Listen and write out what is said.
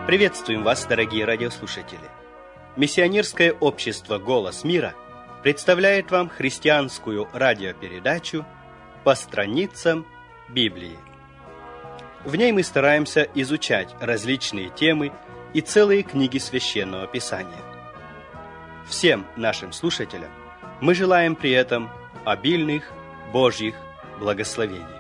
Приветствуем вас, дорогие радиослушатели! Миссионерское общество «Голос мира» представляет вам христианскую радиопередачу «По страницам Библии». В ней мы стараемся изучать различные темы и целые книги Священного Писания. Всем нашим слушателям мы желаем при этом обильных Божьих благословений.